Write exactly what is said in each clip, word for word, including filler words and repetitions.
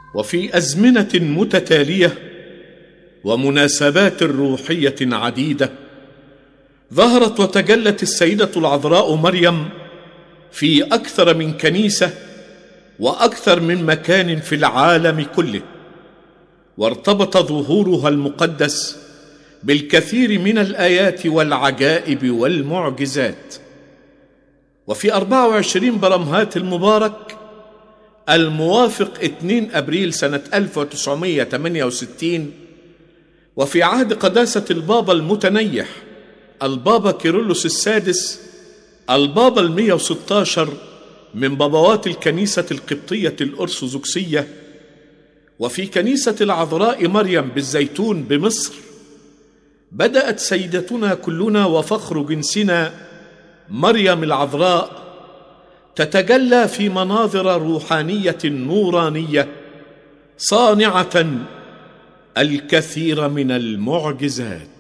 وفي أزمنة متتالية ومناسبات روحية عديدة ظهرت وتجلت السيدة العذراء مريم في أكثر من كنيسة وأكثر من مكان في العالم كله، وارتبط ظهورها المقدس بالكثير من الآيات والعجائب والمعجزات. وفي أربعة وعشرين برمهات المبارك الموافق اثنين أبريل سنة ألف وتسعمائة وثمانية وستين، وفي عهد قداسة البابا المتنيح البابا كيرلس السادس البابا المئة وستة عشر من بابوات الكنيسة القبطية الأرثوذكسية، وفي كنيسة العذراء مريم بالزيتون بمصر، بدأت سيدتنا كلنا وفخر جنسنا مريم العذراء تتجلى في مناظر روحانية نورانية صانعة الكثير من المعجزات.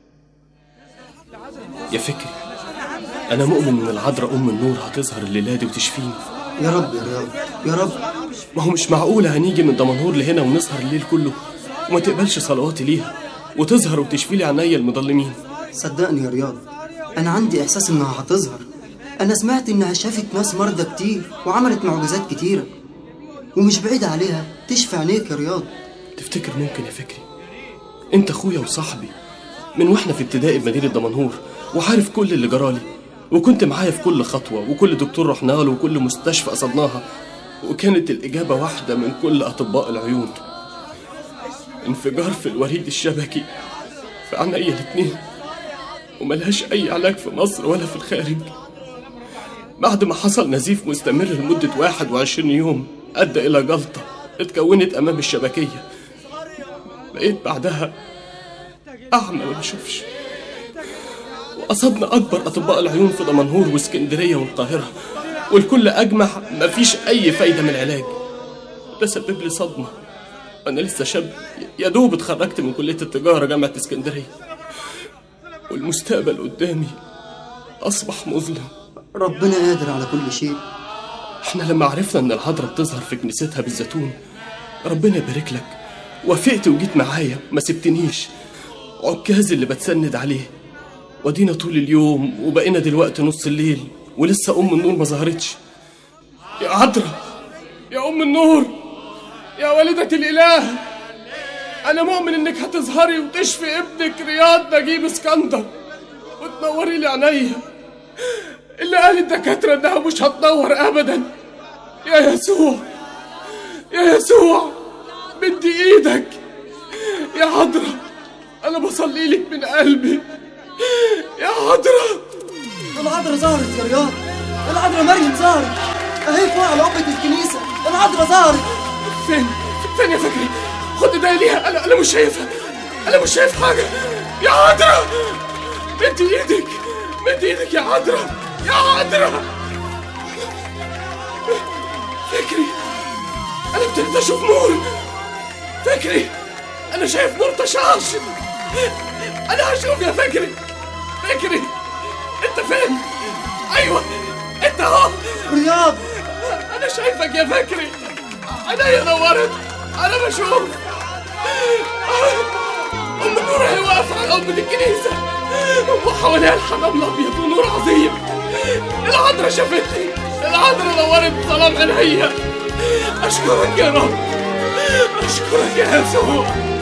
يا فكري، أنا مؤمن إن العذراء أم النور هتظهر الليلة دي وتشفيني. يا رب يا رياض يا رب. ما هو مش معقولة هنيجي من دمنهور لهنا ونسهر الليل كله وما تقبلش صلواتي ليها وتظهر وتشفي لي عينيا المضلمين. صدقني يا رياض، أنا عندي إحساس إنها هتظهر. أنا سمعت إنها شافت ناس مرضى كتير وعملت معجزات كتيرة، ومش بعيدة عليها تشفي عينيك يا رياض. تفتكر ممكن يا فكري؟ أنت أخويا وصاحبي من وإحنا في ابتدائي بمدينة دمنهور، وعارف كل اللي جرالي، وكنت معايا في كل خطوة وكل دكتور رحنا له وكل مستشفى قصدناها، وكانت الإجابة واحدة من كل أطباء العيون: انفجار في الوريد الشبكي في عينيا الاتنين، وملهاش أي علاج في مصر ولا في الخارج. بعد ما حصل نزيف مستمر لمدة واحد وعشرين يوم أدى إلى جلطة اتكونت أمام الشبكية، بقيت بعدها أعمى ما بشوفش. وأصابنا أكبر أطباء العيون في دمنهور واسكندرية والقاهرة، والكل أجمع مفيش أي فايدة من العلاج. ده سبب لي صدمة، أنا لسه شاب يا دوب اتخرجت من كلية التجارة جامعة اسكندرية، والمستقبل قدامي أصبح مظلم. ربنا قادر على كل شيء. احنا لما عرفنا ان العذراء بتظهر في كنيستها بالزيتون، ربنا يبارك لك، وافقت وجيت معايا ما سبتنيش، عكاز اللي بتسند عليه. ودينا طول اليوم وبقينا دلوقتي نص الليل ولسه ام النور ما ظهرتش. يا عذراء، يا ام النور، يا والدة الاله، انا مؤمن انك هتظهري وتشفي ابنك رياض نجيب اسكندر وتنوري لي عينيا اللي قال الدكاترة انها مش هتنور ابدا. يا يسوع، يا يسوع، بدي ايدك يا عذراء، انا بصلي لك من قلبي يا عذراء. العذراء ظهرت يا رياض، العذراء مريم ظهرت اهي فوق على قبة الكنيسة. العذراء ظهرت. فين فين يا فكري؟ خد ايديا ليها، انا انا مش شايفها، انا مش شايف حاجة. يا عذراء، بدي ايدك، بدي ايدك يا عذراء، يا عذراء. فكري، أنا ابتديت أشوف نور. فكري، أنا شايف نور تشعش. أنا هشوف يا فكري. فكري، أنت فين؟ أيوة، أنت أهو. رياض، أنا شايفك يا فكري، عينيا نورت، أنا بشوف. أم النور هي واقفة على قبة الكنيسة وحواليها الحمام الأبيض ونور عظيم. العذراء شافتني، العذراء نورت ظلام عينيا. أشكرك يا رب، أشكرك يا يسوع.